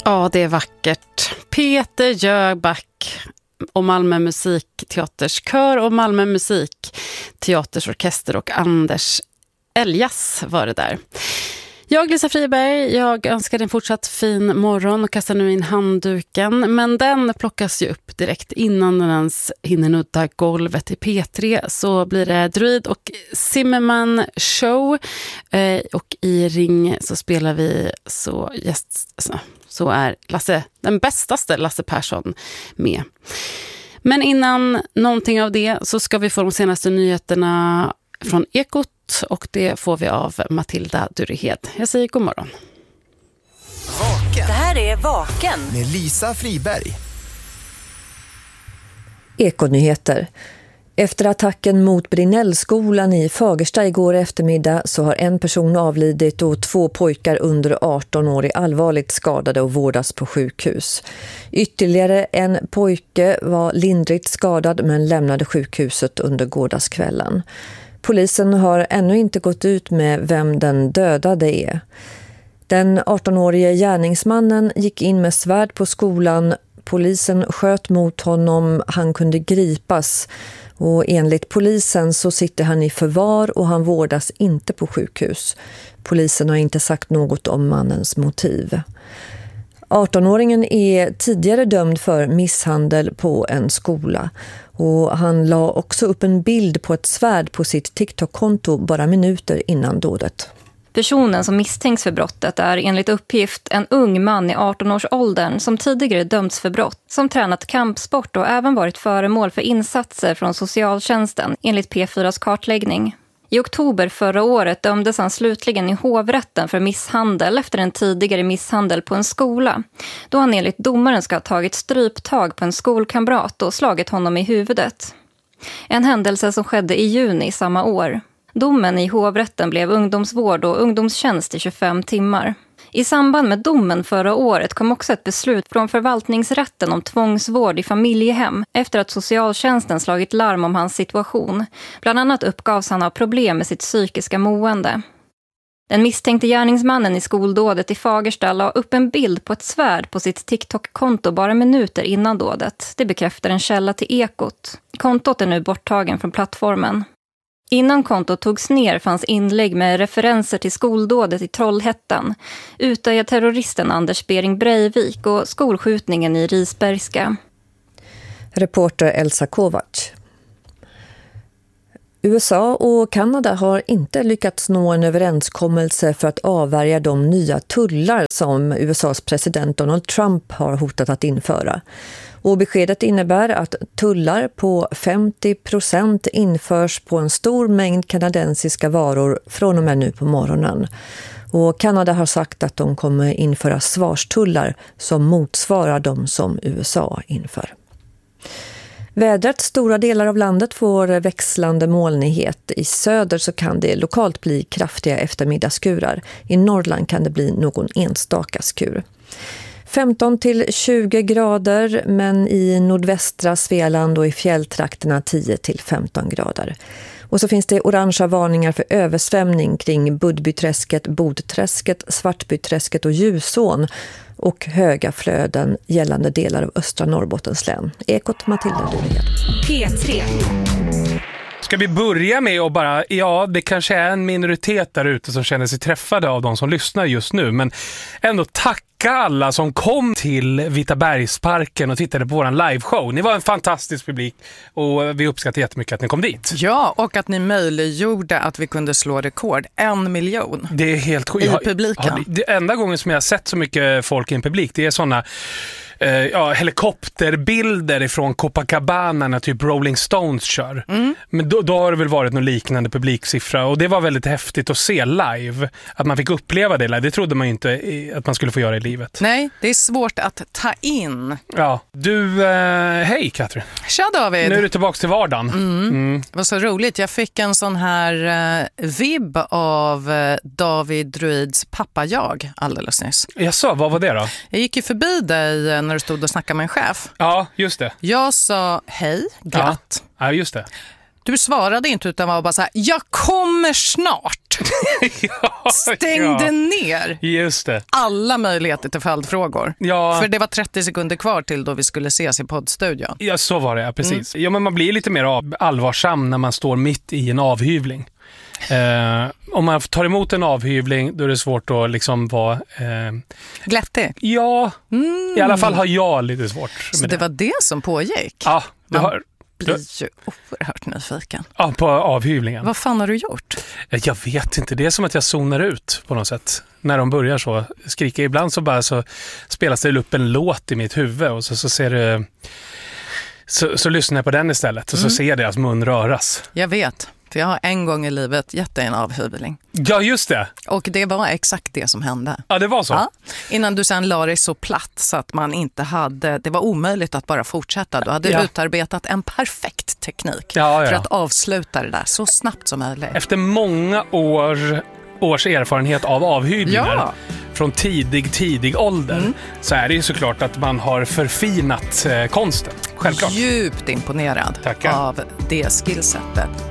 Ja, det är vackert. Peter Jöback och Malmö musikteaters kör och Malmö musikteaters orkester och Anders Eljas var det där. Jag, Lisa Friberg, jag önskar dig en fortsatt fin morgon och kastar nu in handduken. Men den plockas ju upp direkt innan den ens hinner nudda golvet i P3. Så blir det Druid och Zimmerman show. Och i Ring så spelar vi så är den bästaste Lasse Persson med. Men innan någonting av det så ska vi få de senaste nyheterna från Ekot. Och det får vi av Matilda Durehed. Jag säger god morgon. Vaken. Det här är Vaken Med Lisa Friberg. Ekonyheter. Efter attacken mot Brinnellskolan i Fagersta igår eftermiddag så har en person avlidit och 2 pojkar under 18 år är allvarligt skadade och vårdas på sjukhus. Ytterligare en pojke var lindrigt skadad men lämnade sjukhuset under gårdagskvällen. Polisen har ännu inte gått ut med vem den dödade är. Den 18-årige gärningsmannen gick in med svärd på skolan. Polisen sköt mot honom. Han kunde gripas. Och enligt polisen så sitter han i förvar och han vårdas inte på sjukhus. Polisen har inte sagt något om mannens motiv. 18-åringen är tidigare dömd för misshandel på en skola. Och han la också upp en bild på ett svärd på sitt TikTok-konto bara minuter innan dådet. Personen som misstänks för brottet är enligt uppgift en ung man i 18-årsåldern som tidigare dömts för brott, som tränat kampsport och även varit föremål för insatser från socialtjänsten enligt P4s kartläggning. I oktober förra året dömdes han slutligen i hovrätten för misshandel efter en tidigare misshandel på en skola, då han enligt domaren ska ha tagit stryptag på en skolkamrat och slagit honom i huvudet. En händelse som skedde i juni samma år. Domen i hovrätten blev ungdomsvård och ungdomstjänst i 25 timmar. I samband med domen förra året kom också ett beslut från förvaltningsrätten om tvångsvård i familjehem efter att socialtjänsten slagit larm om hans situation. Bland annat uppgavs han ha problem med sitt psykiska mående. Den misstänkte gärningsmannen i skoldådet i Fagersta la upp en bild på ett svärd på sitt TikTok-konto bara minuter innan dådet. Det bekräftar en källa till Ekot. Kontot är nu borttagen från plattformen. Innan kontot togs ner fanns inlägg med referenser till skoldådet i Trollhättan, Utöja-terroristen Anders Bering Breivik och skolskjutningen i Risbergska. Reporter Elsa Kovac. USA och Kanada har inte lyckats nå en överenskommelse för att avvärja de nya tullar som USAs president Donald Trump har hotat att införa. Och beskedet innebär att tullar på 50% införs på en stor mängd kanadensiska varor från och med nu på morgonen. Och Kanada har sagt att de kommer införa svarstullar som motsvarar de som USA inför. Vädret, stora delar av landet får växlande molnighet. I söder så kan det lokalt bli kraftiga eftermiddagsskurar. I Norrland kan det bli någon enstaka skur. 15 till 20 grader, men i nordvästra Svealand och i fjälltrakterna 10 till 15 grader. Och så finns det orangea varningar för översvämning kring Budbyträsket, Bodträsket, Svartbyträsket och Ljusån och höga flöden gällande delar av östra Norrbottens län. Ekot, Matilda Durehed. P3. Ska vi börja med att bara, det kanske är en minoritet där ute som känner sig träffade av de som lyssnar just nu, men ändå tacka alla som kom till Vitabergsparken och tittade på våran liveshow. Ni var en fantastisk publik och vi uppskattar jättemycket att ni kom dit. Ja, och att ni möjliggjorde att vi kunde slå rekord. 1 miljon. Det är helt sjukt. I publiken. Det enda gången som jag har sett så mycket folk i en publik, det är sådana helikopterbilder ifrån Copacabana när typ Rolling Stones kör. Men då har det väl varit någon liknande publiksiffra och det var väldigt häftigt att se live. Att man fick uppleva det live. Det trodde man ju inte att man skulle få göra i livet. Nej, det är svårt att ta in. Ja, du, hej Katrin. Tja David. Nu är du tillbaka till vardagen. Det var så roligt. Jag fick en sån här vibb av David Druids pappa jag alldeles nyss. Jaså, vad var det då? Jag gick ju förbi dig när du stod och snackade med en chef. Ja, just det. Jag sa hej, glatt. Ja, just det. Du svarade inte utan var bara så här, jag kommer snart. Stängde ner Just det. alla möjligheter till följdfrågor. Ja. För det var 30 sekunder kvar till då vi skulle ses i poddstudion. Ja, så var det, precis. Ja, men man blir lite mer allvarsam när man står mitt i en avhyvling. Om man tar emot en avhyvling, då är det svårt att liksom vara... Glättig. Ja, i alla fall har jag lite svårt med Så det var det som pågick? Ja, du har... Blir ju oerhört nyfiken. Ja, på avhyvlingen. Vad fan har du gjort? Jag vet inte, det är som att jag zonar ut på något sätt. När de börjar så skrika. Ibland så bara så spelas det upp en låt i mitt huvud och så ser det... Så lyssnar jag på den istället och så ser jag deras mun röras. Jag vet, för jag har en gång i livet gett dig en avhyvling. Ja, just det. Och det var exakt det som hände. Ja, det var så. Ja, innan du sen la dig så platt så att man inte hade... Det var omöjligt att bara fortsätta. Du hade utarbetat en perfekt teknik för att avsluta det där så snabbt som möjligt. Efter många års erfarenhet av avhyrningar från tidig ålder så är det ju såklart att man har förfinat konsten. Självklart. Djupt imponerad av det skillsetet.